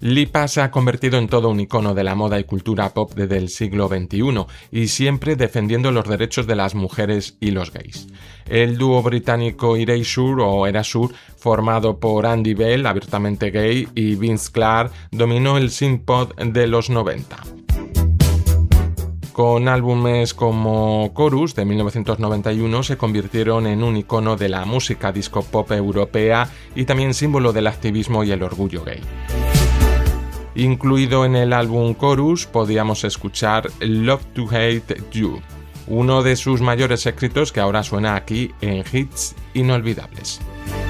Lipa se ha convertido en todo un icono de la moda y cultura pop desde el siglo XXI y siempre defendiendo los derechos de las mujeres y los gays. El dúo británico Erasure, formado por Andy Bell, abiertamente gay, y Vince Clarke, dominó el synth-pop de los 90. Con álbumes como Chorus de 1991 se convirtieron en un icono de la música disco pop europea y también símbolo del activismo y el orgullo gay. Incluido en el álbum Chorus podíamos escuchar Love to Hate You, uno de sus mayores éxitos que ahora suena aquí en Hits Inolvidables.